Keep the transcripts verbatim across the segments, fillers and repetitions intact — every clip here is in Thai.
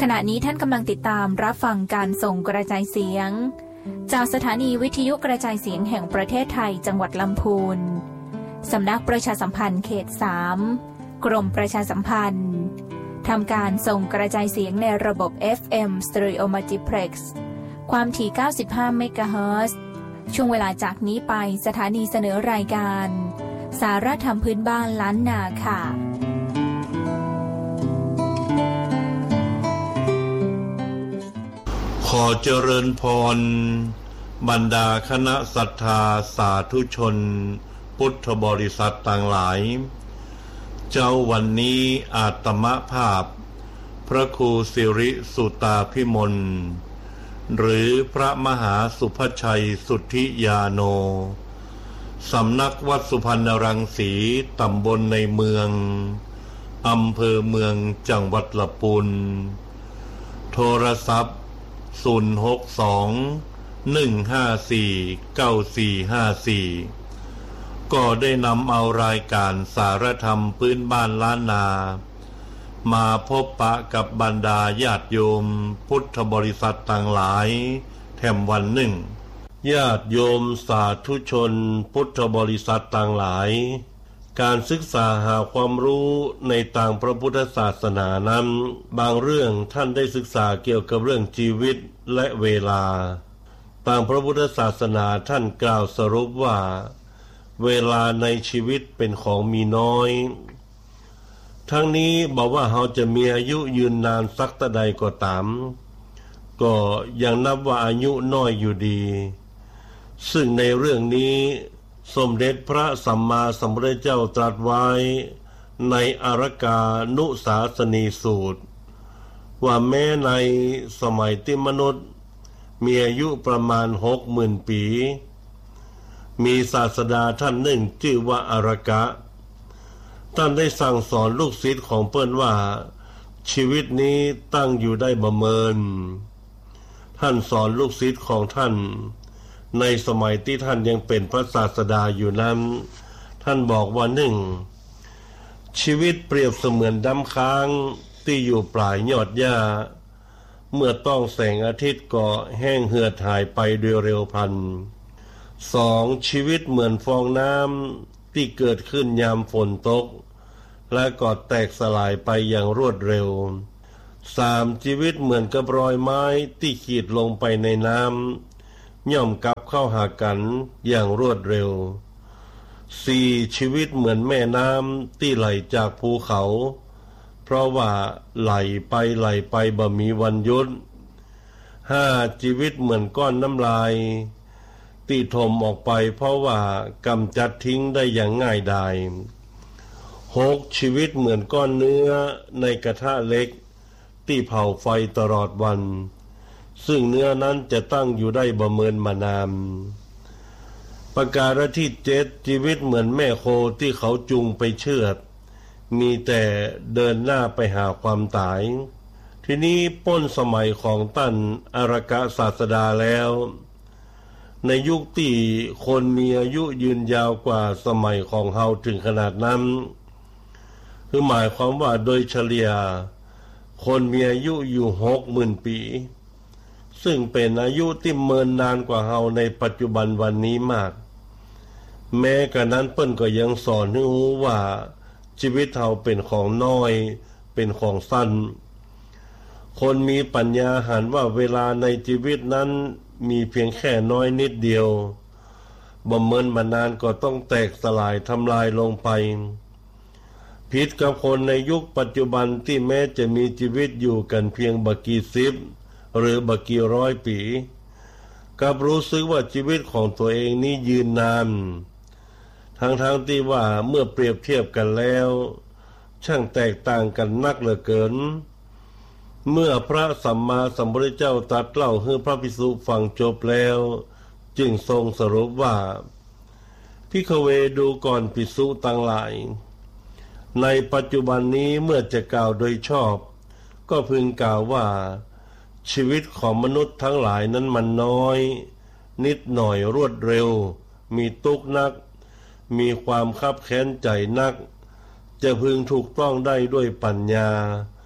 ขณะนี้ท่านกำลังติดตามรับฟังการส่งกระจายเสียงจากสถานีวิทยุกระจายเสียงแห่งประเทศไทยจังหวัดลำพูนสำนักประชาสัมพันธ์เขตสามกรมประชาสัมพันธ์ทำการส่งกระจายเสียงในระบบ เอฟ เอ็ม Stereo Multiplex ความถี่เก้าสิบห้าเมกะเฮิรตซ์ช่วงเวลาจากนี้ไปสถานีเสนอรายการสาระธรรมพื้นบ้านล้านนาค่ะขอเจริญพรบรรดาคณะศรัทธาสาธุชนพุทธบริษัทต่างหลายเจ้าวันนี้อาตมภาพพระครูสิริสุตาภิมลหรือพระมหาสุภชัยสุทธิยาโนสำนักวัดสุพรรณรังสีตำบลในเมืองอำเภอเมืองจังหวัดลำพูนโทรศัพท์ศูนย์ หก สอง หนึ่ง ห้า สี่ เก้า สี่ ห้า สี่ก็ได้นำเอารายการสารธรรมพื้นบ้านล้านนามาพบปะกับบรรดาญาติโยมพุทธบริษัทต่างหลายแถมวันหนึ่งญาติโยมสาธุชนพุทธบริษัทต่างหลายการศึกษาหาความรู้ในทางพระพุทธศาสนานั้นบางเรื่องท่านได้ศึกษาเกี่ยวกับเรื่องชีวิตและเวลาตามพระพุทธศาสนาท่านกล่าวสรุปว่าเวลาในชีวิตเป็นของมีน้อยทั้งนี้บอกว่าเราจะมีอายุยืนนานสักเท่าใดก็ตามก็ยังนับว่าอายุน้อยอยู่ดีซึ่งในเรื่องนี้สมเด็จพระสัมมาสัมพุทธเจ้าตรัสไว้ในอารกานุสาสนีสูตรว่าแม้ในสมัยที่มนุษย์มีอายุประมาณหกหมื่นปีมีศาสดาท่านหนึ่งชื่อว่าอารกะท่านได้สั่งสอนลูกศิษย์ของเปิ้นว่าชีวิตนี้ตั้งอยู่ได้ประเมินท่านสอนลูกศิษย์ของท่านในสมัยที่ท่านยังเป็นพระศาสดาอยู่นั้นท่านบอกว่าหนึ่งชีวิตเปรียบเสมือนดำค้างที่อยู่ปลายยอดหญ้าเมื่อต้องแสงอาทิตย์ก็แห้งเหือดหายไปโดยเร็วพลันสองชีวิตเหมือนฟองน้ำที่เกิดขึ้นยามฝนตกและก็แตกสลายไปอย่างรวดเร็วสามชีวิตเหมือนกับรอยไม้ที่ขีดลงไปในน้ำย่อมกลับเข้าหากันอย่างรวดเร็วสี่ชีวิตเหมือนแม่น้ำที่ไหลจากภูเขาเพราะว่าไหลไปไหลไปบ่มีวันหยุดห้าชีวิตเหมือนก้อนน้ำลายที่ถมออกไปเพราะว่ากำจัดทิ้งได้อย่างง่ายดายหกชีวิตเหมือนก้อนเนื้อในกระทะเล็กที่เผาไฟตลอดวันซึ่งเนื้อนั้นจะตั้งอยู่ได้บ่เมินมานานประการที่เจ็ดชีวิตเหมือนแม่โคที่เขาจูงไปเชือดมีแต่เดินหน้าไปหาความตายทีนี้ป้นสมัยของท่านอารกะศาสดาแล้วในยุคที่คนมีอายุยืนยาวกว่าสมัยของเฮาถึงขนาดนั้นคือหมายความว่าโดยเฉลี่ยคนมีอายุอยู่หกหมื่นปีซึ่งเป็นอายุที่เมินนานกว่าเฮาในปัจจุบันวันนี้มากแม้กระนั้นเปิ้นก็ยังสอนให้รู้ว่าชีวิตเฮาเป็นของน้อยเป็นของสั้นคนมีปัญญาหันว่าเวลาในชีวิตนั้นมีเพียงแค่น้อยนิดเดียวบ่เมินมานานก็ต้องแตกสลายทำลายลงไปผิดกับคนในยุคปัจจุบันที่แม้จะมีชีวิตอยู่กันเพียงบักกี่สิบหรือบักกี่ร้อยปีกับรู้สึกว่าชีวิตของตัวเองนี้ยืนนานทั้งๆ ท, ที่ว่าเมื่อเปรียบเทียบกันแล้วช่างแตกต่างกันนักเหลือเกินเมื่อพระสัมมาสัมพุทธเจ้าตรัสเล่าให้พระภิกษุฟังจบแล้วจึงทรงสรุปว่าภิกขเวดูก่อนภิกษุทั้งหลายในปัจจุบันนี้เมื่อจะกล่าวโดยชอบก็พึงกล่าวว่าชีวิตของมนุษย์ทั้งหลายนั้นมันน้อยนิดหน่อยรวดเร็วมีทุกข์นักมีความคับแค้นใจนักจะพึงถูกต้องได้ด้วยปัญญา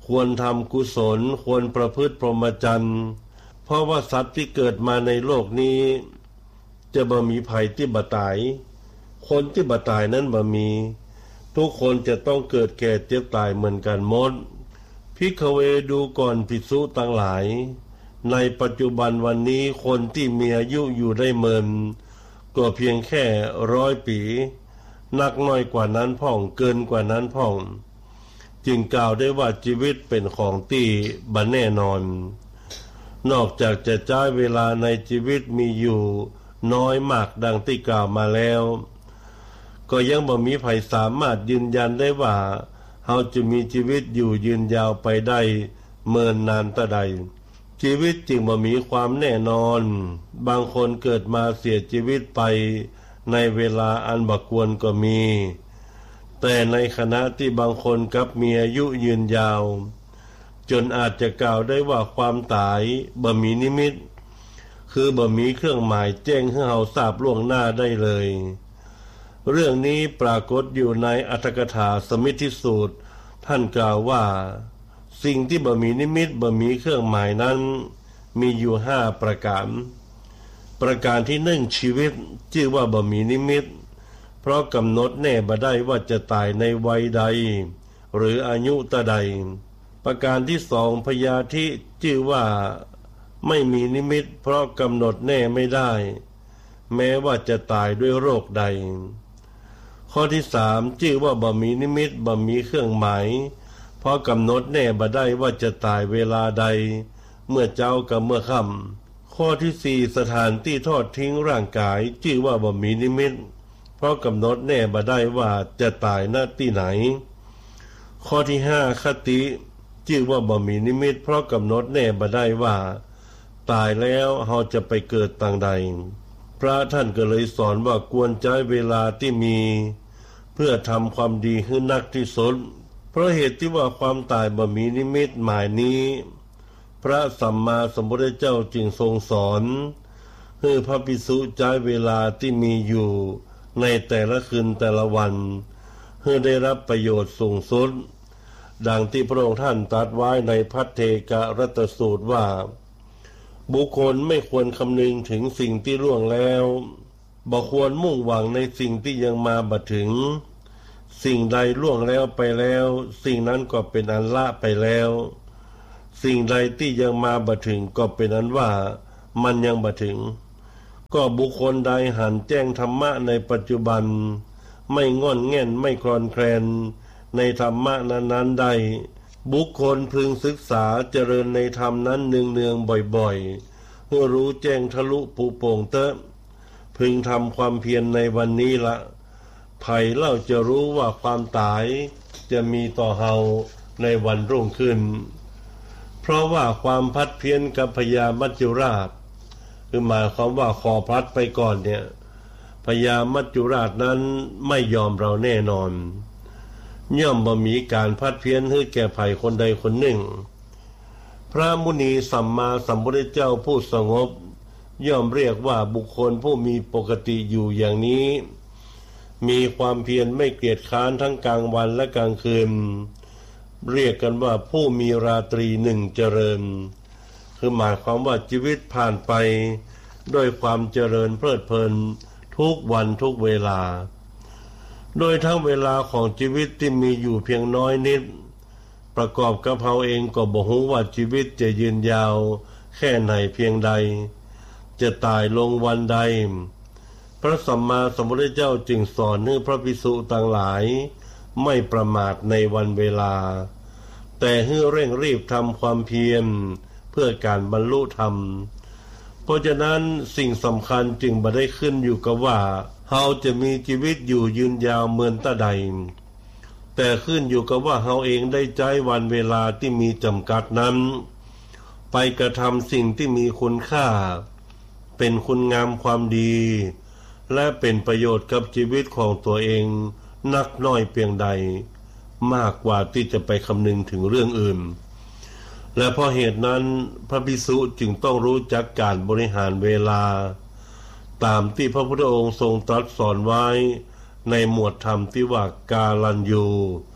ควรทำกุศลควรประพฤติพรหมจรรย์เพราะว่าสัตว์ที่เกิดมาในโลกนี้จะบ่มีภัยที่บ่ตายคนที่บ่ตายนั้นบ่มีทุกคนจะต้องเกิดแก่เจ็บตายเหมือนกันหมดภิกขเวดูก่อนภิกษุทั้งหลายในปัจจุบันวันนี้คนที่มีอายุอยู่ได้เมินก็เพียงแค่ร้อยปีนักน้อยกว่านั้นพ่องเกินกว่านั้นพ่องจึงกล่าวได้ว่าชีวิตเป็นของที่บ่แน่นอนนอกจากจะใช้เวลาในชีวิตมีอยู่น้อยมากดังที่กล่าวมาแล้วก็ยังบ่มีใครสามารถยืนยันได้ว่าเราจะมีชีวิตอยู่ยืนยาวไปได้เมินนานตะใดชีวิตจึงบ่มีความแน่นอนบางคนเกิดมาเสียชีวิตไปในเวลาอันบ่ควรก็มีแต่ในขณะที่บางคนกับมีอายุยืนยาวจนอาจจะกล่าวได้ว่าความตายบ่มีนิมิตคือบ่มีเครื่องหมายแจ้งให้เราทราบล่วงหน้าได้เลยเรื่องนี้ปรากฏอยู่ในอรรถกถาสมิทธิสูตรท่านกล่าวว่าสิ่งที่บ่มีนิมิตบ่มีเครื่องหมายนั้นมีอยู่ห้าประการประการที่หนึ่งชีวิตชื่อว่าบ่มีนิมิตเพราะกำหนดแน่บ่ได้ว่าจะตายในวัยใดหรืออายุตะใดประการที่สองพยาธิชื่อว่าไม่มีนิมิตเพราะกำหนดแน่ไม่ได้แม้ว่าจะตายด้วยโรคใดข้อที่สามชื่อว่าบ่มีนิมิตบ่มีเครื่องหมายเพราะกำหนดแน่บ่ได้ว่าจะตายเวลาใดเมื่อเจ้ากับเมื่อค่ำข้อที่สี่สถานที่ทอดทิ้งร่างกายชื่อว่าบ่มีนิมิตเพราะกำหนดแน่บ่ได้ว่าจะตายณที่ไหนข้อที่ห้าคติชื่อว่าบ่มีนิมิตเพราะกำหนดแน่บ่ได้ว่าตายแล้วเราจะไปเกิดต่างใดพระท่านก็เลยสอนว่าควรใช้เวลาที่มีเพื่อทำความดีให้นักที่สุดเพราะเหตุที่ว่าความตายบ่มีนิมิตหมายนี้พระสัมมาสัมพุทธเจ้าจึงทรงสอนให้พระภิกษุใช้เวลาที่มีอยู่ในแต่ละคืนแต่ละวันให้ได้รับประโยชน์สูงสุดดังที่พระองค์ท่านตรัสไว้ในภัทเทกรัตสูตรว่าบุคคลไม่ควรคำนึงถึงสิ่งที่ล่วงแล้วบ่ควรมุ่งหวังในสิ่งที่ยังมาบ่ถึงสิ่งใดล่วงแล้วไปแล้วสิ่งนั้นก็เป็นอันละไปแล้วสิ่งใดที่ยังมาบ่ถึงก็เป็นอันว่ามันยังบ่ถึงก็บุคคลใดหันแจ้งธรรมะในปัจจุบันไม่งอนแง่นไม่คลอนแคลนในธรรมะนั้นๆใดบุคคลพึงศึกษาเจริญในธรรมนั้นเนืองๆบ่อยๆเพื่อรู้แจ้งทะลุปูโป่งเตอะพึงทำความเพียรในวันนี้ละไผ่เล่าจะรู้ว่าความตายจะมีต่อเฮาในวันรุ่งขึ้นเพราะว่าความพัดเพี้ยนกับพญามัจจุราชคือหมายความว่าขอพัดไปก่อนเนี่ยพญามัจจุราชนั้นไม่ยอมเราแน่นอนย่อมบ่มีการพัดเพี้ยนให้แก่ภัยคนใดคนหนึ่งพระมุนีสัมมาสัมพุทธเจ้าผู้สงบย่อมเรียกว่าบุคคลผู้มีปกติอยู่อย่างนี้มีความเพียรไม่เกียจค้านทั้งกลางวันและกลางคืนเรียกกันว่าผู้มีราตรีหนึ่งเจริญคือหมายความว่าชีวิตผ่านไปด้วยความเจริญเพลิดเพลินทุกวันทุกเวลาโดยทั้งเวลาของชีวิตที่มีอยู่เพียงน้อยนิดประกอบกับเราเองก็บ่ฮู้ว่าชีวิตจะยืนยาวแค่ไหนเพียงใดจะตายลงวันใดพระสัมมาสัมพุทธเจ้าจึงสอนให้พระภิกษุทั้งหลายไม่ประมาทในวันเวลาแต่ให้เร่งรีบทำความเพียรเพื่อการบรรลุธรรมเพราะฉะนั้นสิ่งสำคัญจึงบ่ได้ขึ้นอยู่กับว่าเฮาจะมีชีวิตอยู่ยืนยาวเหมือนตะใดแต่ขึ้นอยู่กับว่าเฮาเองได้ใช้วันเวลาที่มีจำกัดนั้นไปกระทำสิ่งที่มีคุณค่าเป็นคุณงามความดีและเป็นประโยชน์กับชีวิตของตัวเองนักน้อยเพียงใดมากกว่าที่จะไปคำนึงถึงเรื่องอื่นและเพราะเหตุนั้นพระภิกษุจึงต้องรู้จักการบริหารเวลาตามที่พระพุทธองค์ทรงตรัสสอนไว้ในหมวดธรรมที่ว่ากาลัญญู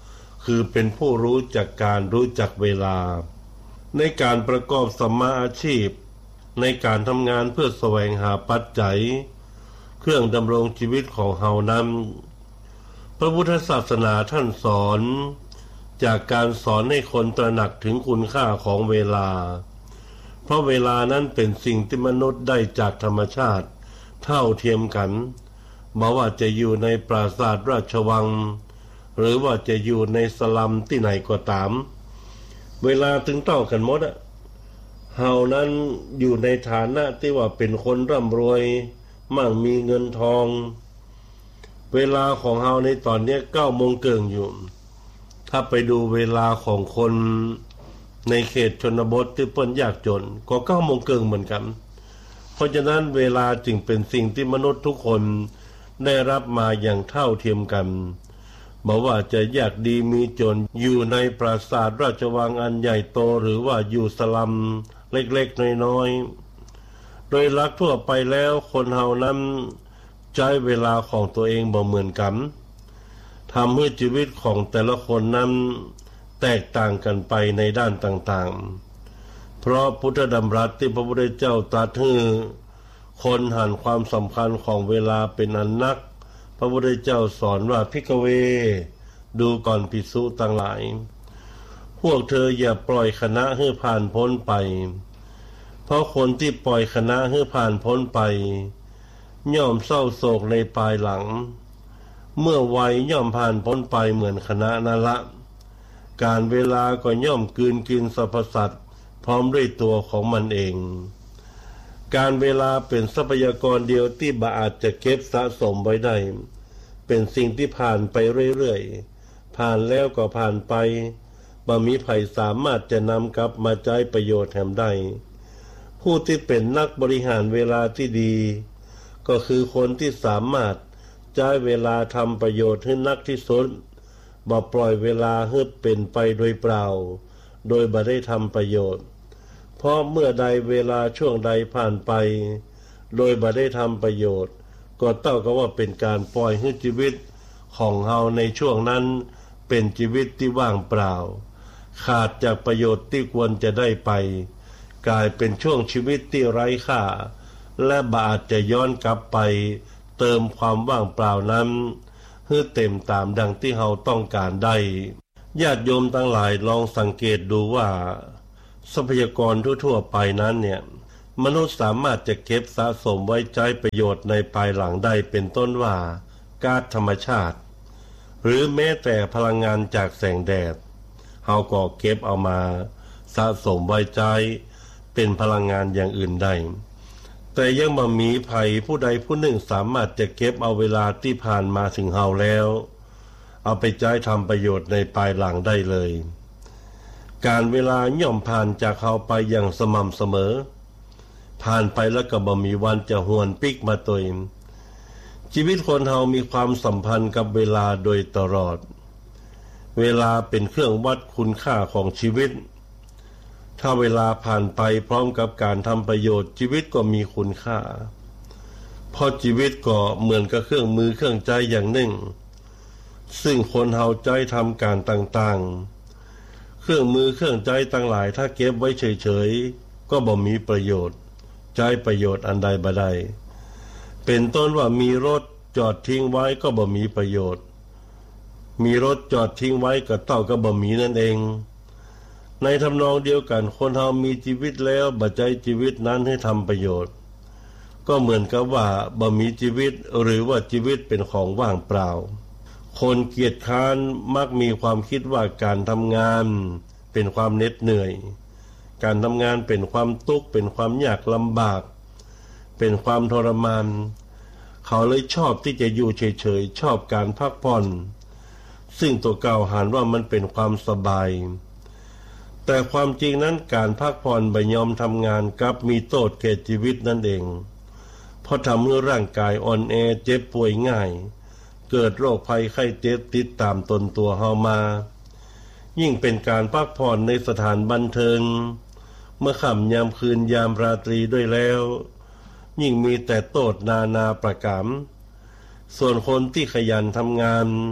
คือเป็นผู้รู้จักการรู้จักเวลาในการประกอบสัมมาอาชีพในการทำงานเพื่อแสวงหาปัจจัยเครื่องดำรงชีวิตของเฮานั้นพระพุทธศาสนาท่านสอนจากการสอนให้คนตระหนักถึงคุณค่าของเวลาเพราะเวลานั้นเป็นสิ่งที่มนุษย์ได้จากธรรมชาติเท่าเทียมกันบ่ว่าจะอยู่ในปราสาทราชวังหรือว่าจะอยู่ในสลัมที่ไหนก็ตามเวลาถึงเท่ากันหมดอะเฮานั้นอยู่ในฐานะที่ว่าเป็นคนร่ำรวยมั่งมีเงินทองเวลาของเฮาในตอนนี้เก้าโมงเกิงอยู่ถ้าไปดูเวลาของคนในเขตชนบทที่เปิ้นยากจนก็เก้าโมงเกิงเหมือนกันเพราะฉะนั้นเวลาจึงเป็นสิ่งที่มนุษย์ทุกคนได้รับมาอย่างเท่าเทียมกันบอกว่าจะยากดีมีจนอยู่ในปราสาทราชวังอันใหญ่โตหรือว่าอยู่สลัมเล็กๆน้อยๆโดยหลักทั่วไปแล้วคนเฮานั้นใช้เวลาของตัวเองบ่เหมือนกันทำให้ชีวิตของแต่ละคนนั้นแตกต่างกันไปในด้านต่างๆเพราะพุทธดำรัสที่พระพุทธเจ้าตรัสให้คนหันความสำคัญของเวลาเป็นอันนักพระพุทธเจ้าสอนว่าภิกขเวดูก่อนภิกษุทั้งหลายพวกเธออย่าปล่อยคณะให้ผ่านพ้นไปเพราะคนที่ปล่อยคณะให้ผ่านพ้นไปย่อมเศร้าโศกในภายหลังเมื่อวัยย่อมผ่านพ้นไปเหมือนคณะนั่นละการเวลาก็ย่อมกลืนกินสรรพสัตว์พร้อมด้วยตัวของมันเองการเวลาเป็นทรัพยากรเดียวที่บ่อาจจะเก็บสะสมไว้ได้เป็นสิ่งที่ผ่านไปเรื่อยๆผ่านแล้วก็ผ่านไปบ่มีใครสามารถจะนำกลับมาใช้ประโยชน์แห่งใดผู้ที่เป็นนักบริหารเวลาที่ดีก็คือคนที่สามารถใช้เวลาทำประโยชน์ให้นักที่สุดบ่ปล่อยเวลาให้เป็นไปโดยเปล่าโดยบ่ได้ทำประโยชน์เพราะเมื่อใดเวลาช่วงใดผ่านไปโดยบ่ได้ทำประโยชน์ก็เท่ากับว่าเป็นการปล่อยให้ชีวิตของเฮาในช่วงนั้นเป็นชีวิตที่ว่างเปล่าขาดจากประโยชน์ที่ควรจะได้ไปกลายเป็นช่วงชีวิตที่ไร้ค่าและบ่อาจจะย้อนกลับไปเติมความว่างเปล่านั้นให้เต็มตามดังที่เฮาต้องการได้ญาติโยมทั้งหลายลองสังเกตดูว่าทรัพยากรทั่วๆไปนั้นเนี่ยมนุษย์สามารถจะเก็บสะสมไว้ใช้ประโยชน์ในภายหลังได้เป็นต้นว่าก๊าซธรรมชาติหรือแม้แต่พลังงานจากแสงแดดเฮาก็เก็บเอามาสะสมไว้ใช้เป็นพลังงานอย่างอื่นได้แต่ยังบ่มีไผผู้ใดผู้หนึ่งสามารถจะเก็บเอาเวลาที่ผ่านมาถึงเฮาแล้วเอาไปใช้ทำประโยชน์ในภายหลังได้เลยการเวลาย่อมผ่านจากเฮาไปอย่างสม่ำเสมอผ่านไปแล้วก็บ่มีวันจะหวนปิกมาตัวเองชีวิตคนเฮามีความสัมพันธ์กับเวลาโดยตลอดเวลาเป็นเครื่องวัดคุณค่าของชีวิตถ้าเวลาผ่านไปพร้อมกับการทำประโยชน์ชีวิตก็มีคุณค่าเพราะชีวิตก็เหมือนกับเครื่องมือเครื่องใจอย่างหนึ่งซึ่งคนเฮาใจทำการต่างๆเครื่องมือเครื่องใจต่างหลายถ้าเก็บไว้เฉยๆก็บ่มีประโยชน์ใช้ประโยชน์อันใดบ่ได้เป็นต้นว่ามีรถจอดทิ้งไว้ก็บ่มีประโยชน์มีรถจอดทิ้งไว้ก็เท่ากับบ่มีนั่นเองในทำนองเดียวกันคนเฮามีชีวิตแล้วบ่ใช้ชีวิตนั้นให้ทำประโยชน์ก็เหมือนกับว่าบ่มีชีวิตหรือว่าชีวิตเป็นของว่างเปล่าคนเกียจคร้านมักมีความคิดว่าการทำงานเป็นความเหน็ดเหนื่อยการทำงานเป็นความทุกข์เป็นความยากลำบากเป็นความทรมานเขาเลยชอบที่จะอยู่เฉยๆชอบการพักผ่อนซึ่งตัวกล่าวหาว่ามันเป็นความสบายแต่ความจริงนั้นการพักผ่อนบ่ยอมทำงานกับมีโทษแก่ชีวิตนั่นเองเพราะทำให้ร่างกายอ่อนแอเจ็บป่วยง่ายเกิดโรคภัยไข้เจ็บติดตามตนตัวเฮามายิ่งเป็นการพักผ่อนในสถานบันเทิงเมื่อค่ำยามคืนยามราตรีด้วยแล้วยิ่งมีแต่โทษนานาประการส่วนคนที่ขยันทำงาน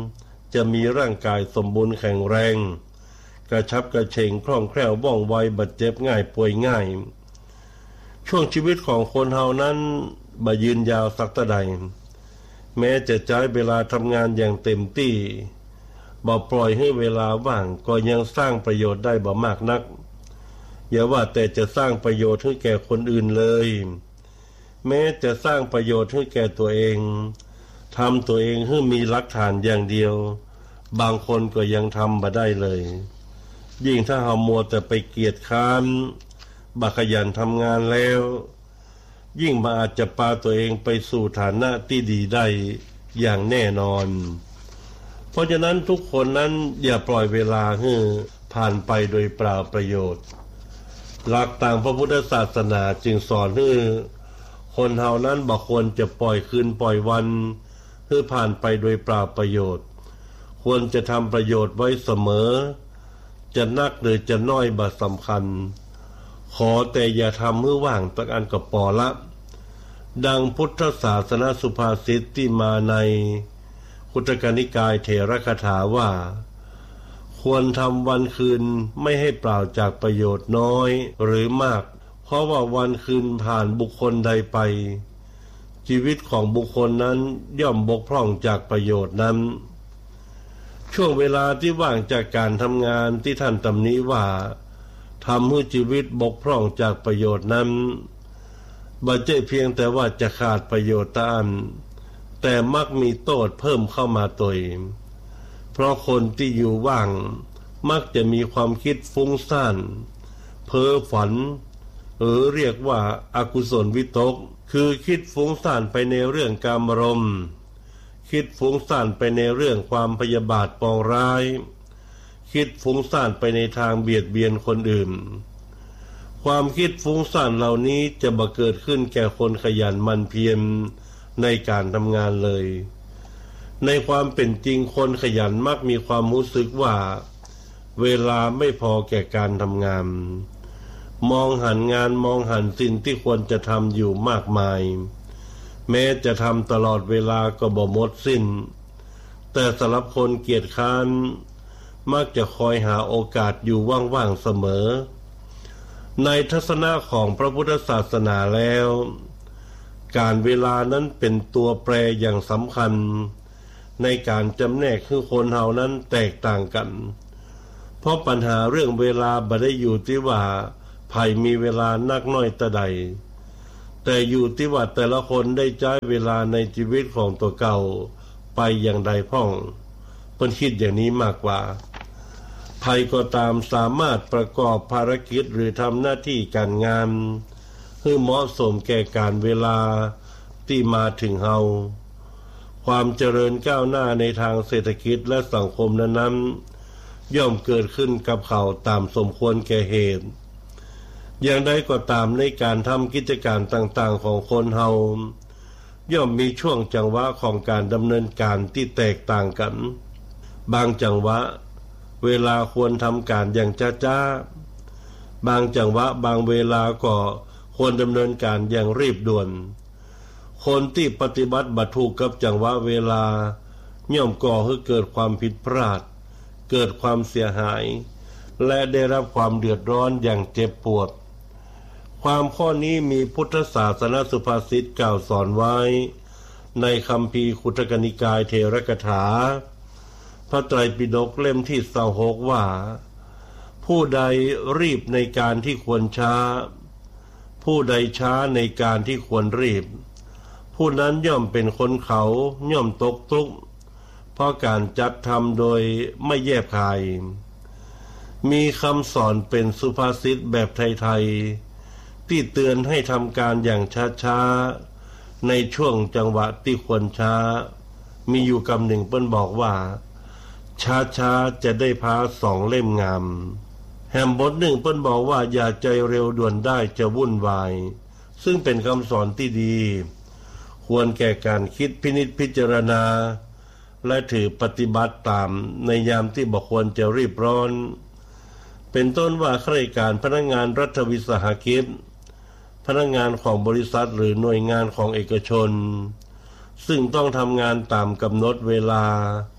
จะมีร่างกายสมบูรณ์แข็งแรงกระชับกระเฉงคล่องแคล่วว่องไวบาดเจ็บง่ายป่วยง่ายช่วงชีวิตของคนเฮานั้นบ่ยืนยาวสักเท่าใดแม้จะใช้เวลาทำงานอย่างเต็มที่บ่ปล่อยให้เวลาว่างก็ยังสร้างประโยชน์ได้บ่มากนักอย่าว่าแต่จะสร้างประโยชน์ให้แก่คนอื่นเลยแม้จะสร้างประโยชน์ให้แก่ตัวเองทำตัวเองให้มีหลักฐานอย่างเดียวบางคนก็ยังทำบ่ได้เลยยิ่งถ้าเฮามัวแต่ไปเกียจคร้านบ่ขยันทำงานแล้วยิ่งมาอาจจะพาตัวเองไปสู่ฐานะที่ดีได้อย่างแน่นอนเพราะฉะนั้นทุกคนนั้นอย่าปล่อยเวลาให้ผ่านไปโดยเปล่าประโยชน์หลักต่างพระพุทธศาสนาจึงสอนให้คนเฮานั้นบ่ควรจะปล่อยคืนปล่อยวันให้ผ่านไปโดยเปล่าประโยชน์ควรจะทำประโยชน์ไว้เสมอจะนักหรือจะน้อยบ่สำคัญขอแต่อย่าทำให้ว่างตักอันก็พอละดังพุทธศาสนาสุภาษิตที่มาในคุตกนิกายเถรคถาว่าควรทำวันคืนไม่ให้เปล่าจากประโยชน์น้อยหรือมากเพราะว่าวันคืนผ่านบุคคลใดไปชีวิตของบุคคลนั้นย่อมบกพร่องจากประโยชน์นั้นช่วงเวลาที่ว่างจากการทำงานที่ท่านตำหนิว่าทำให้ชีวิตบกพร่องจากประโยชน์นั้นบ่ใช่เพียงแต่ว่าจะขาดประโยชน์ตามแต่มักมีโทษเพิ่มเข้ามาตัวเองเพราะคนที่อยู่ว่างมักจะมีความคิดฟุ้งซ่านเพ้อฝันหรือเรียกว่าอกุศลวิตกคือคิดฟุ้งซ่านไปในเรื่องกามารมณ์คิดฟุ้งซ่านไปในเรื่องความพยาบาทปองร้ายคิดฟุ้งซ่านไปในทางเบียดเบียนคนอื่นความคิดฟุ้งซ่านเหล่านี้จะบ่เกิดขึ้นแก่คนขยันหมั่นเพียรในการทำงานเลยในความเป็นจริงคนขยันมักมีความรู้สึกว่าเวลาไม่พอแก่การทำงานมองหันงานมองหันสิ่งที่ควรจะทำอยู่มากมายแม้จะทำตลอดเวลาก็บ่หมดสิ้นแต่สำหรับคนเกียจคร้านมักจะคอยหาโอกาสอยู่ว่างๆเสมอในทัศนะของพระพุทธศาสนาแล้วการเวลานั้นเป็นตัวแปรอย่างสำคัญในการจำแนกคือคนเฮานั้นแตกต่างกันเพราะปัญหาเรื่องเวลาบ่ได้อยู่ที่ว่าไผมีเวลานักน้อยตะใดแต่อยู่ที่ว่าแต่ละคนได้ใช้เวลาในชีวิตของตัวเก่าไปอย่างใดพ้องเพิ่นคิดอย่างนี้มากกว่าใครก็ตามสามารถประกอบภารกิจหรือทำหน้าที่การงานให้เหมาะสมแก่การเวลาที่มาถึงเฮาความเจริญก้าวหน้าในทางเศรษฐกิจและสังคมนั้นๆย่อมเกิดขึ้นกับเขาตามสมควรแก่เหตุอย่างใดก็ตามในการทำกิจการต่างๆของคนเฮาย่อมมีช่วงจังหวะของการดำเนินการที่แตกต่างกันบางจังหวะเวลาควรทำการอย่างจ้าๆบางจังหวะบางเวลาก็ควรดำเนินการอย่างรีบด่วนคนที่ปฏิบัติบ่ถูกกับจังหวะเวลาย่อมก่อให้เกิดความผิดพลาดเกิดความเสียหายและได้รับความเดือดร้อนอย่างเจ็บปวดความข้อนี้มีพุทธศาสนสุภาษิตกล่าวสอนไว้ในคัมภีร์คุตกนิกายเถรกถาพระไตรปิฎกเล่มที่ยี่สิบหกว่าผู้ใดรีบในการที่ควรช้าผู้ใดช้าในการที่ควรรีบผู้นั้นย่อมเป็นคนเขาย่อมตกทุกข์เพราะการจัดทำโดยไม่แยบคายมีคำสอนเป็นสุภาษิตแบบไทยๆที่เตือนให้ทำการอย่างช้าๆในช่วงจังหวะที่ควรช้ามีอยู่คำหนึ่งเปิ้นบอกว่าช้าๆจะได้พาสองเล่มงามแฮมบทหนึ่งเปิ้นบอกว่าอย่าใจเร็วด่วนได้จะวุ่นวายซึ่งเป็นคำสอนที่ดีควรแก่การคิดพินิจพิจารณาและถือปฏิบัติตามในยามที่บ่ควรจะรีบร้อนเป็นต้นว่าข้าราชการพนักงานรัฐวิสาหกิจพนักงานของบริษัทหรือหน่วยงานของเอกชนซึ่งต้องทำงานตามกำหนดเวลา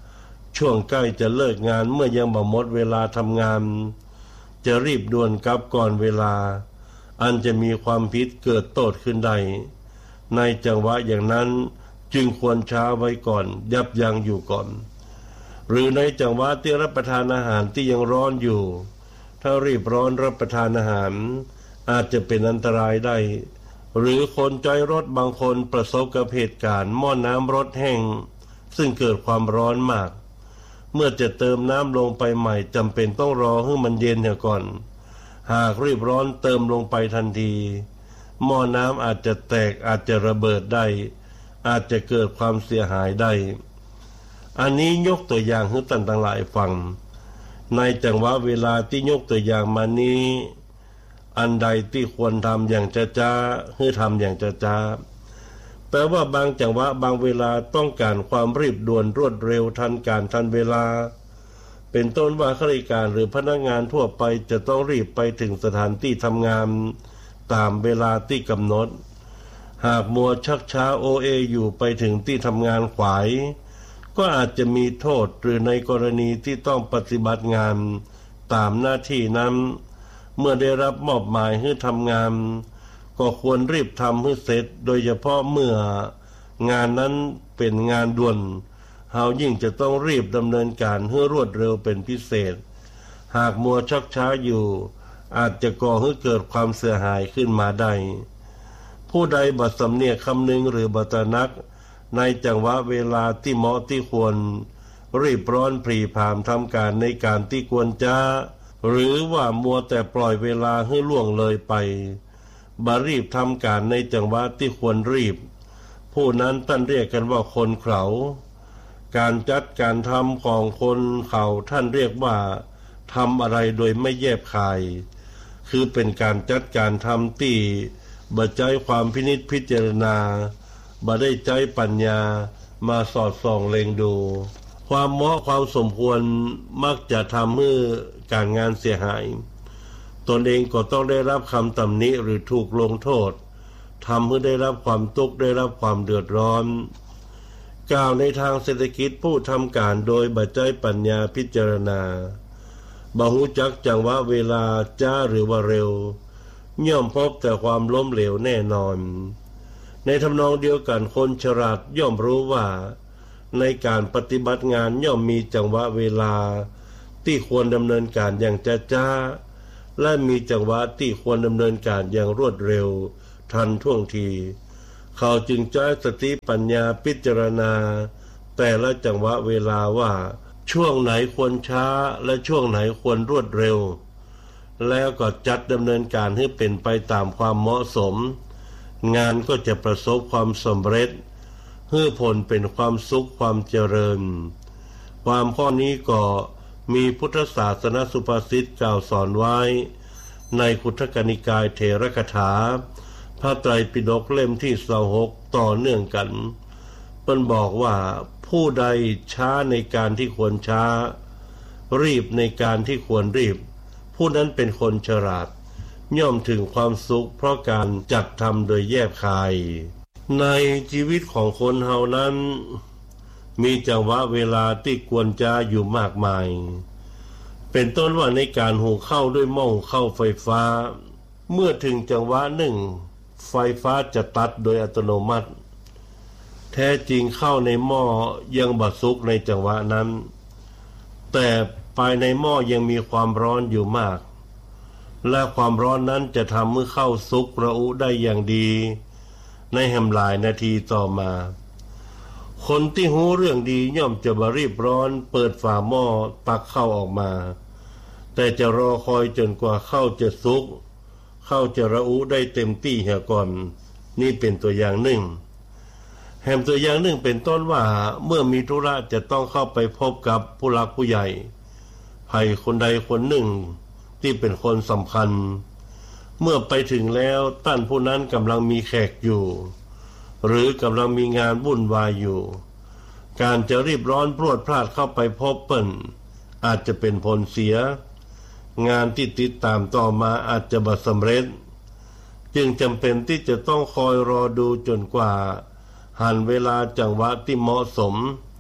ช่วงใกล้จะเลิกงานเมื่อยังบ่หมดเวลาทำงานจะรีบด่วนกลับก่อนเวลาอันจะมีความผิดเกิดโทษขึ้นได้ในจังหวะอย่างนั้นจึงควรช้าไว้ก่อนยับยั้งอยู่ก่อนหรือในจังหวะที่รับประทานอาหารที่ยังร้อนอยู่ถ้ารีบร้อนรับประทานอาหารอาจจะเป็นอันตรายได้หรือคนใจรถบางคนประสบกับเหตุการณ์หม้อน้ำรถแห้งซึ่งเกิดความร้อนมากเมื่อจะเติมน้ำลงไปใหม่จำเป็นต้องรอให้มันเย็นเสียก่อนหากรีบร้อนเติมลงไปทันทีหม้อน้ำอาจจะแตกอาจจะระเบิดได้อาจจะเกิดความเสียหายได้อันนี้ยกตัวอย่างให้ท่านทั้งหลายฟังในจังหวะเวลาที่ยกตัวอย่างมานี้อันใดที่ควรทำอย่างจะจ้าให้ทำอย่างจะจ้าแปลว่าบางจังหวะบางเวลาต้องการความรีบด่วนรวดเร็วทันการทันเวลาเป็นต้นว่าข้าราชการหรือพนักงานทั่วไปจะต้องรีบไปถึงสถานที่ทำงานตามเวลาที่กำหนดหากมัวชักช้าโอเออยู่ไปถึงที่ทำงานขวายก็อาจจะมีโทษหรือในกรณีที่ต้องปฏิบัติงานตามหน้าที่นั้นเมื่อได้รับมอบหมายให้ทำงานก็ควรรีบทำให้เสร็จโดยเฉพาะเมื่องานนั้นเป็นงานด่วนเฮายิ่งจะต้องรีบดำเนินการให้รวดเร็วเป็นพิเศษหากมัวชักช้าอยู่อาจจะก่อให้เกิดความเสียหายขึ้นมาได้ผู้ใดบ่สำเนียกคำนึงหรือบ่ตระหนักในจังหวะเวลาที่เหมาะที่ควรรีบร้อนพรีพรามทำการในการที่ควรจะหรือว่ามัวแต่ปล่อยเวลาให้ล่วงเลยไปบ่รีบทำการในจังหวะที่ควรรีบผู้นั้นท่านเรียกกันว่าคนเขลาการจัดการทำของคนเขาท่านเรียกว่าทำอะไรโดยไม่แยบคายคือเป็นการจัดการทำที่บ่ใจความพินิจพิจารณาบ่ได้ใจปัญญามาสอดส่องเล็งดูความเหมาะความสมควรมักจะทำให้การงานเสียหายตนเองก็ต้องได้รับคำตำหนิหรือถูกลงโทษทำให้ได้รับความทุกข์ได้รับความเดือดร้อนกล่าวในทางเศรษฐกิจผู้ทำการโดยบ่ใจปัญญาพิจารณาบ่ฮู้จักจังหวะเวลาจ้าหรือว่าเร็วย่อมพบแต่ความล้มเหลวแน่นอนในทำนองเดียวกันคนฉลาดย่อมรู้ว่าในการปฏิบัติงานย่อมมีจังหวะเวลาที่ควรดำเนินการอย่างจ้าจ้าและมีจังหวะที่ควรดำเนินการอย่างรวดเร็วทันท่วงทีเขาจึงใช้สติปัญญาพิจารณาแต่ละจังหวะเวลาว่าช่วงไหนควรช้าและช่วงไหนควรรวดเร็วแล้วก็จัดดำเนินการให้เป็นไปตามความเหมาะสมงานก็จะประสบความสำเร็จให้ผลเป็นความสุขความเจริญความข้อนี้ก็มีพุทธศาสนสุภาษิตกล่าวสอนไว้ในคุทธกนิกายเถรคถาพระไตรปิฎกเล่มที่ยี่สิบหกต่อเนื่องกันเพิ่นบอกว่าผู้ใดช้าในการที่ควรช้ารีบในการที่ควรรีบผู้นั้นเป็นคนฉลาดย่อมถึงความสุขเพราะการจัดทำโดยแยบคายในชีวิตของคนเฮานั้นมีจังหวะเวลาที่ควรจะอยู่มากมายเป็นต้นว่าในการหุงข้าวด้วยหม้อหุงข้าวไฟฟ้าเมื่อถึงจังหวะหนึ่งไฟฟ้าจะตัดโดยอัตโนมัติแท้จริงข้าวในหม้อยังบ่สุกในจังหวะนั้นแต่ภายในหม้อยังมีความร้อนอยู่มากและความร้อนนั้นจะทำให้ข้าวสุกระอุได้อย่างดีในแห่งหลายนาทีต่อมาคนที่หูเรื่องดีย่อมจะบ่รีบร้อนเปิดฝาหม้อตักข้าวออกมาแต่จะรอคอยจนกว่าข้าวจะสุกข้าวจะระอุได้เต็มที่เสียก่อนนี่เป็นตัวอย่างหนึ่งแห่งตัวอย่างหนึ่งเป็นต้นว่าเมื่อมีธุระจะต้องเข้าไปพบกับผู้หลักผู้ใหญ่ใครคนใดคนหนึ่งที่เป็นคนสำคัญเมื่อไปถึงแล้วท่านผู้นั้นกำลังมีแขกอยู่หรือกำลังมีงานวุ่นวายอยู่การจะรีบร้อนพรวดพลาดเข้าไปพบเปิ้นอาจจะเป็นผลเสียงานที่ติดตามต่อมาอาจจะบ่สำเร็จจึงจำเป็นที่จะต้องคอยรอดูจนกว่าหันเวลาจังหวะที่เหมาะสม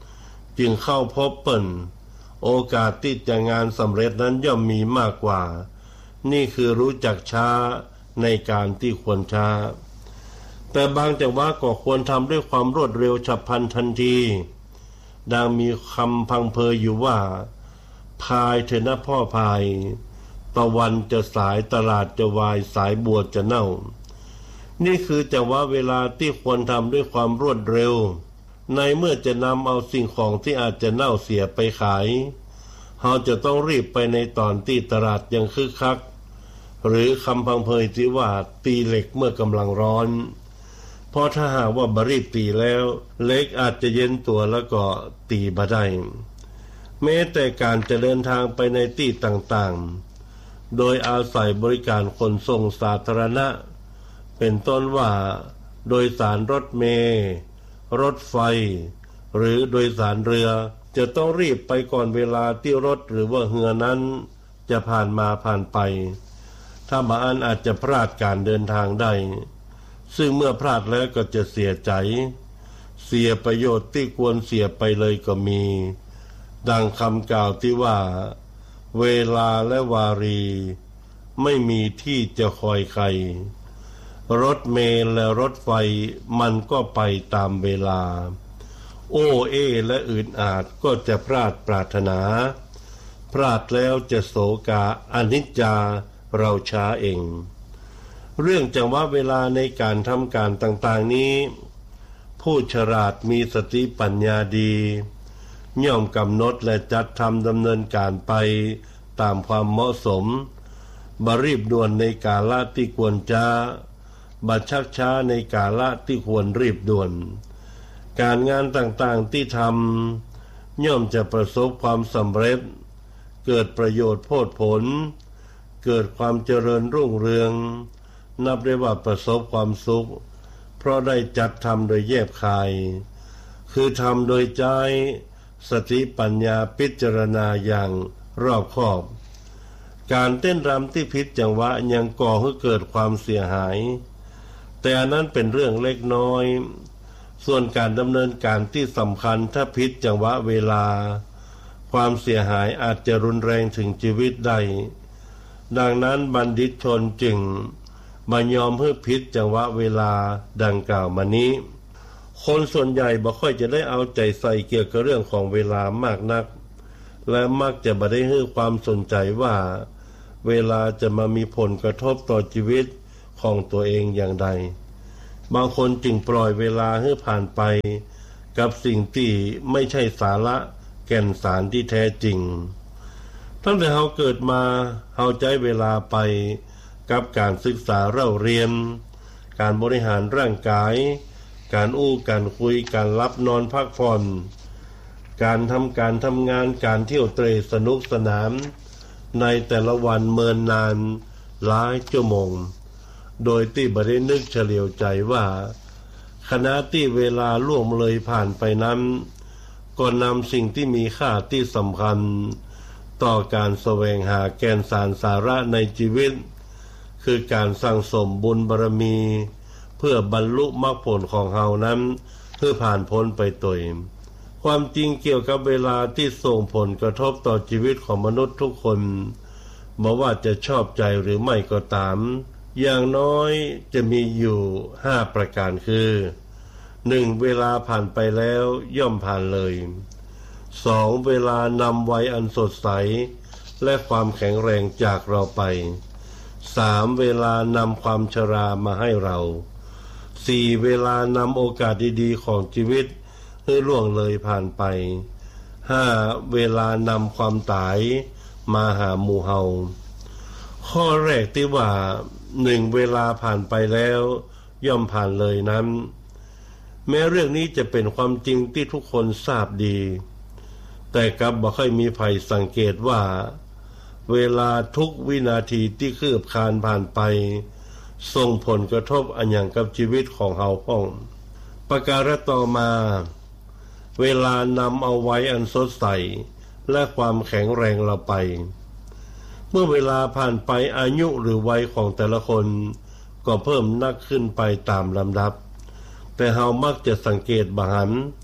จึงเข้าพบเปิ้นโอกาสที่จะงานสำเร็จนั้นย่อมมีมากกว่านี่คือรู้จักช้าในการที่ควรช้าแต่บางจังหวะก็ควรทำด้วยความรวดเร็วฉับพลันทันทีดังมีคำพังเพยอยู่ว่าพายเถอะนะพ่อพายตะวันจะสายตลาดจะวายสายบัวจะเน่านี่คือจังหวะเวลาที่ควรทำด้วยความรวดเร็วในเมื่อจะนำเอาสิ่งของที่อาจจะเน่าเสียไปขายเราจะต้องรีบไปในตอนที่ตลาดยังคึกคักหรือคำพังเพยที่ว่าตีเหล็กเมื่อกำลังร้อนเพราะถ้าหากว่าบรีบตีแล้วเหล็กอาจจะเย็นตัวแล้วก็ตีบ่ได้แม้แต่การจะเดินทางไปในที่ต่างๆโดยอาศัยบริการขนส่งสาธารณะเป็นต้นว่าโดยสารรถเมล์รถไฟหรือโดยสารเรือจะต้องรีบไปก่อนเวลาที่รถหรือว่าเรือนั้นจะผ่านมาผ่านไปถ้าบางอันอาจจะพลาดการเดินทางได้ซึ่งเมื่อพลาดแล้วก็จะเสียใจเสียประโยชน์ที่ควรเสียไปเลยก็มีดังคำกล่าวที่ว่าเวลาและวารีไม่มีที่จะคอยใครรถเมล์และรถไฟมันก็ไปตามเวลาโอ้เอและอื่นอาจก็จะพลาดปรารถนาพลาดแล้วจะโศกาอนิจจาเราช้าเองเรื่องจังหวะเวลาในการทำการต่างๆนี้ผู้ฉลาดมีสติปัญญาดีย่อมกำหนดและจัดทำดำเนินการไปตามความเหมาะสมบ่รีบด่วนในกาลที่ควรช้าบ่ชักช้าในกาลที่ควรรีบด่วนการงานต่างๆที่ทำย่อมจะประสบความสำเร็จเกิดประโยชน์โพดผลเกิดความเจริญรุ่งเรืองนับได้ว่าประสบความสุขเพราะได้จัดทำโดยแยบคายคือทำโดยใจสติปัญญาพิจารณาอย่างรอบคอบการเต้นรำที่ผิดจังหวะยังก่อให้เกิดความเสียหายแต่อันนั้นเป็นเรื่องเล็กน้อยส่วนการดำเนินการที่สำคัญถ้าผิดจังหวะเวลาความเสียหายอาจจะรุนแรงถึงชีวิตได้ดังนั้นบัณฑิตชนจึงมายอมเพื่อผิดจังหวะเวลาดังกล่าวมานี้คนส่วนใหญ่บ่ค่อยจะได้เอาใจใส่เกี่ยวกับเรื่องของเวลามากนักและมักจะบ่ได้ให้ความสนใจว่าเวลาจะมามีผลกระทบต่อชีวิตของตัวเองอย่างใดบางคนจึงปล่อยเวลาให้ผ่านไปกับสิ่งที่ไม่ใช่สาระแก่นสารที่แท้จริงตั้งแต่เราเกิดมาเราใช้เวลาไปกับการศึกษาเล่าเรียนการบริหารร่างกายการอู้การคุยการรับนอนพักผ่อนการทำการทำงานการเที่ยวเตร่สนุกสนานในแต่ละวันเมินนานหลายชั่วโมงโดยที่บ่ได้นึกเฉลียวใจว่าขณะที่เวลาล่วงเลยผ่านไปนั้นก็นำสิ่งที่มีค่าที่สำคัญต่อการแสวงหาแก่นสารสาระในชีวิตคือการสั่งสมบุญบารมีเพื่อบรรลุมรรคผลของเฮานั้นเพื่อผ่านพ้นไปตัวเองความจริงเกี่ยวกับเวลาที่ส่งผลกระทบต่อชีวิตของมนุษย์ทุกคนบ่ว่าจะชอบใจหรือไม่ก็ตามอย่างน้อยจะมีอยู่ห้าประการคือหนึ่งเวลาผ่านไปแล้วย่อมผ่านเลยสองเวลานำวัยอันสดใสและความแข็งแรงจากเราไปสามเวลานำความชรามาให้เราสี่เวลานำโอกาสดีๆของชีวิตให้ล่วงเลยผ่านไปห้าเวลานำความตายมาหาหมู่เฮาข้อแรกที่ว่าหนึ่งเวลาผ่านไปแล้วย่อมผ่านเลยนั้นแม้เรื่องนี้จะเป็นความจริงที่ทุกคนทราบดีแต่กลับบ่ค่อยมีใครสังเกตว่าเวลาทุกวินาทีที่คืบคลานผ่านไปส่งผลกระทบอันอย่างกับชีวิตของเฮาพ้องประการต่อมาเวลานำเอาไว้อันสดใสและความแข็งแรงเราไปเมื่อเวลาผ่านไปอายุหรือวัยของแต่ละคนก็เพิ่มนักขึ้นไปตามลำดับแต่เฮามักจะสังเกตบางหัน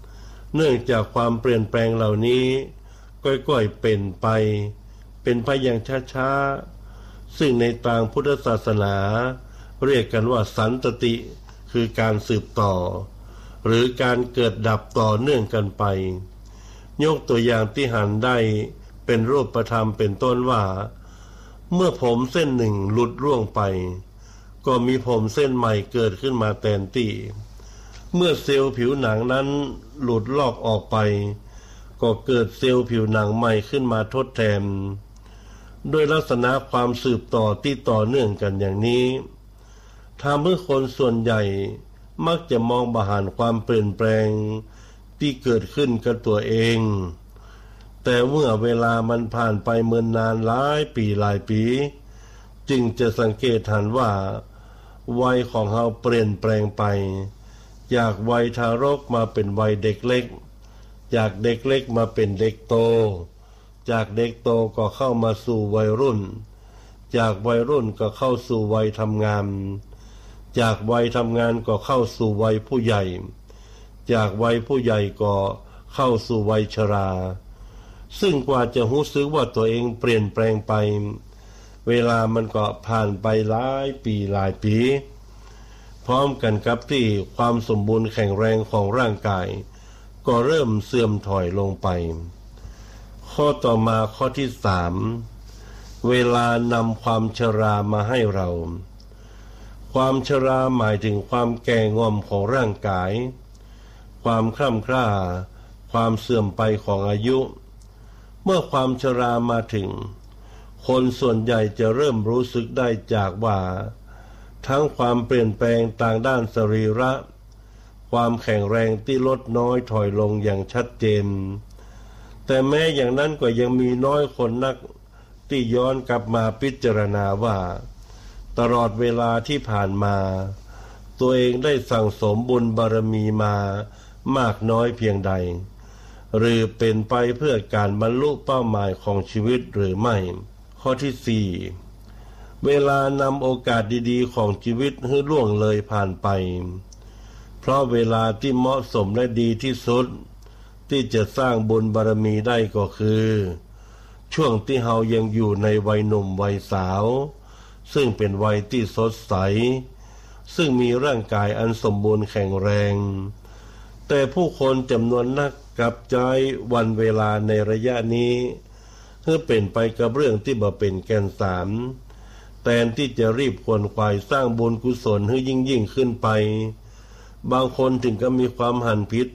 เนื่องจากความเปลี่ยนแปลงเหล่านี้ก้อยๆเป็นไปเป็นไปอย่างช้าๆซึ่งในทางพุทธศาสนาเรียกกันว่าสันตติคือการสืบต่อหรือการเกิดดับต่อเนื่องกันไปยกตัวอย่างที่หันได้เป็นรูปธรรมเป็นต้นว่าเมื่อผมเส้นหนึ่งหลุดร่วงไปก็มีผมเส้นใหม่เกิดขึ้นมาแทนที่เมื่อเซลล์ผิวหนังนั้นหลุดลอกออกไปก็เกิดเซลล์ผิวหนังใหม่ขึ้นมาทดแทนโดยลักษณะความสืบต่อที่ต่อเนื่องกันอย่างนี้ทำให้คนส่วนใหญ่มักจะมองบาหานความเปลี่ยนแปลงที่เกิดขึ้นกับตัวเองแต่เมื่อเวลามันผ่านไปเมื่อนานหลายปีหลายปีจึงจะสังเกตเห็นว่าวัยของเราเปลี่ยนแปลงไปจากวัยทารกมาเป็นวัยเด็กเล็กจากเด็กเล็กมาเป็นเด็กโตจากเด็กโตก็เข้ามาสู่วัยรุ่นจากวัยรุ่นก็เข้าสู่วัยทำงานจากวัยทำงานก็เข้าสู่วัยผู้ใหญ่จากวัยผู้ใหญ่ก็เข้าสู่วัยชราซึ่งกว่าจะรู้สึกว่าตัวเองเปลี่ยนแปลงไปเวลามันก็ผ่านไปหลายปีหลายปีพร้อมกันกับที่ความสมบูรณ์แข็งแรงของร่างกายก็เริ่มเสื่อมถอยลงไปข้อต่อมาข้อที่สามเวลานำความชรามาให้เราความชราหมายถึงความแก่งอมของร่างกายความคร่ำคร่าความเสื่อมไปของอายุเมื่อความชรามาถึงคนส่วนใหญ่จะเริ่มรู้สึกได้จากว่าทั้งความเปลี่ยนแปลงต่างด้านสรีระความแข็งแรงที่ลดน้อยถอยลงอย่างชัดเจนแต่แม้อย่างนั้นก็ยังมีน้อยคนนักที่ย้อนกลับมาพิจารณาว่าตลอดเวลาที่ผ่านมาตัวเองได้สั่งสมบุญบารมีมามากน้อยเพียงใดหรือเป็นไปเพื่อการบรรลุเป้าหมายของชีวิตหรือไม่ข้อที่สี่เวลานำโอกาสดีๆของชีวิตให้ล่วงเลยผ่านไปเพราะเวลาที่เหมาะสมและดีที่สุดที่จะสร้างบุญบารมีได้ก็คือช่วงที่เรายังอยู่ในวัยหนุ่มวัยสาวซึ่งเป็นวัยที่สดใสซึ่งมีร่างกายอันสมบูรณ์แข็งแรงแต่ผู้คนจำนวนนักกลับใจวันเวลาในระยะนี้เพื่อเป็นไปกับเรื่องที่บ่เป็นแก่นสารแทนที่จะรีบขวนขวายสร้างบุญกุศลให้ยิ่งยิ่งขึ้นไปบางคนถึงก็มีความหันผิด